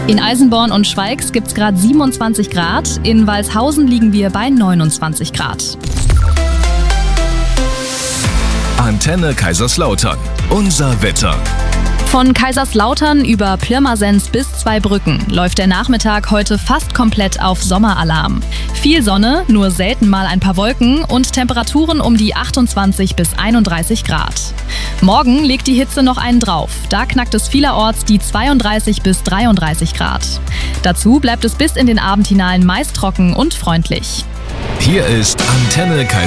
In Eisenborn und Schweigs gibt es gerade 27 Grad, in Walshausen liegen wir bei 29 Grad. Antenne Kaiserslautern. Unser Wetter. Von Kaiserslautern über Pirmasens bis Zweibrücken läuft der Nachmittag heute fast komplett auf Sommeralarm. Viel Sonne, nur selten mal ein paar Wolken und Temperaturen um die 28 bis 31 Grad. Morgen legt die Hitze noch einen drauf. Da knackt es vielerorts die 32 bis 33 Grad. Dazu bleibt es bis in den Abend hinein meist trocken und freundlich. Hier ist Antenne Kaiserslautern.